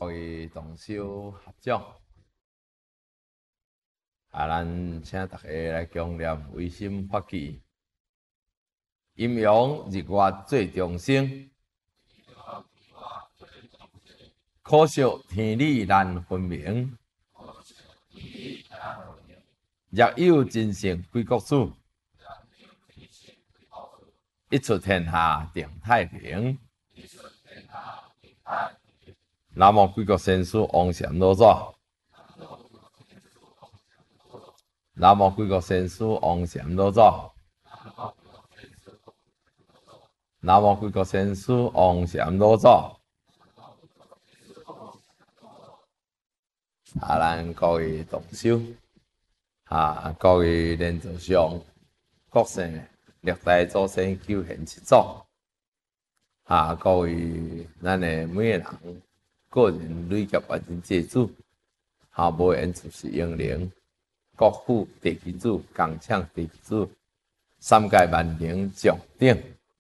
位同修合掌，咱请大家来强念唯心发起，阴阳日月最众生，可惜天理难分明。若有真诚归国主，一出天下定太平。南无贵国先师王禅老祖，南无贵国先师王禅老祖，南无贵国先师王禅老祖。咱各位同修，各位莲座上，各姓历代祖先救现七祖，各位咱的每个人个人累劫完成祭祖，无缘就是英灵，国父地基主、工厂地基主，三界万灵上顶。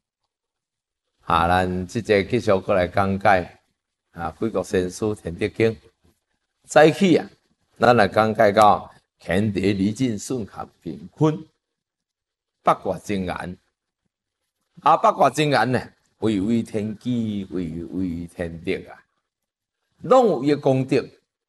咱即个继续过来讲解贵国先师天德经。早起咱来讲解到乾地离尽顺合乾坤，八卦真言。八卦真言呢，位位天机，位位天德拢有伊功德。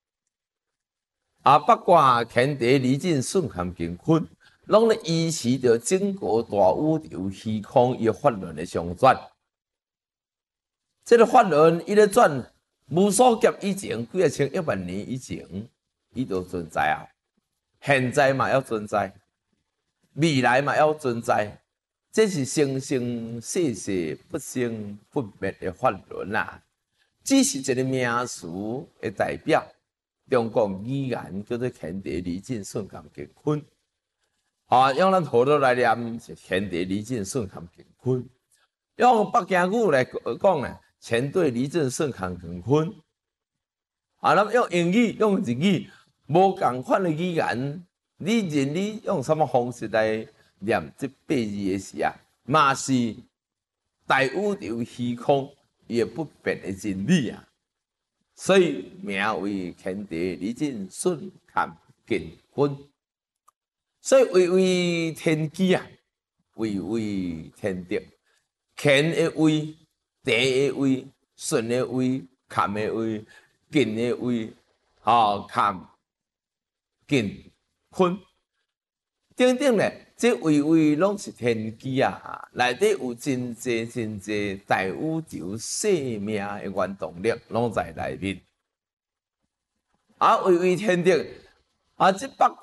八卦乾地离尽顺合乾坤，拢咧依持着整个大宇宙虚空伊法轮的相转。这个法轮伊咧转。无数劫以前，几啊千亿万年以前，伊就存在啊。现在嘛要存在，未来嘛要存在。这是生生世世不生不灭的法轮啊！只是一个名词的代表。中国语言叫做乾地离尽顺合乾坤。用咱土豆来念是乾地离尽顺合乾坤。用北京语来讲呢？乾对离尽顺合乾坤，那么用英语、用日语，无共款的语言，你认你用什么方式来念这八字的时嘛是大宇宙虚空也不变的真理啊！所以名为乾地离尽顺合乾坤，所以位位天机位位天德，乾的位。地的位、顺的位、坎的位、艮的位，坎、艮、坤，等等咧，这位位拢是天机内底有真济真济大宇宙生命的原动力，拢在内面。位位天德，这八